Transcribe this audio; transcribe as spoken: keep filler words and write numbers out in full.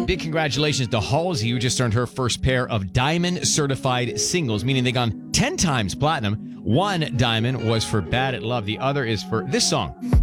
Big congratulations to Halsey, who just earned her first pair of diamond certified singles, meaning they gone ten times platinum. One diamond was for Bad at Love. The other is for this song.